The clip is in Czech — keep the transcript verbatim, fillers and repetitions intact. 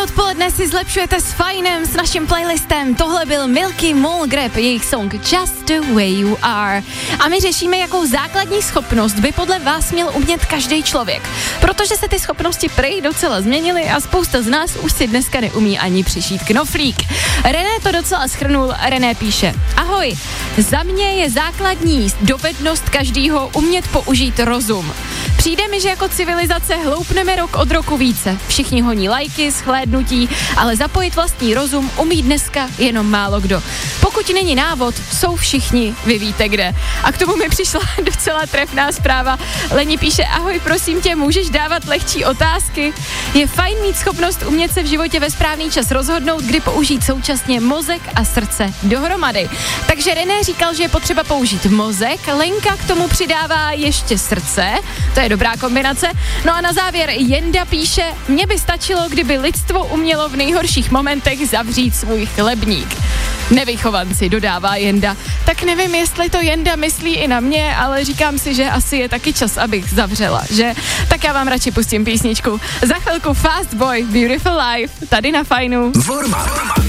odpoledne si zlepšujete s Fajnem, s naším playlistem. Tohle byl Milky Mulgreb, jejich song Just the Way You Are. A my řešíme, jakou základní schopnost by podle vás měl umět každý člověk. Protože se ty schopnosti prej docela změnily a spousta z nás už si dneska neumí ani přišít knoflík. René to docela shrnul, René píše: Ahoj, za mě je základní dovednost každýho umět použít rozum. Přijde mi, že jako civilizace hloupneme rok od roku více. Všichni honí lajky, shlédnutí, ale zapojit vlastní rozum umí dneska jenom málo kdo. Pokud není návod, jsou všichni, vy víte kde. A k tomu mi přišla docela trefná zpráva. Leni píše: Ahoj, prosím tě, můžeš dávat lehčí otázky? Je fajn mít schopnost umět se v životě ve správný čas rozhodnout, kdy použít současně mozek a srdce dohromady. Takže René říkal, že je potřeba použít mozek, Lenka k tomu přidává ještě srdce, to je dobrá kombinace. No a na závěr Jenda píše: mně by stačilo, kdyby lidstvo umělo v nejhorších momentech zavřít svůj chlebník. Nevychovanci, dodává Jenda. Tak nevím, jestli to Jenda myslí i na mě, ale říkám si, že asi je taky čas, abych zavřela, že? Tak já vám radši pustím písničku. Za chvilku Fast Boy, Beautiful Life, tady na Fajnu.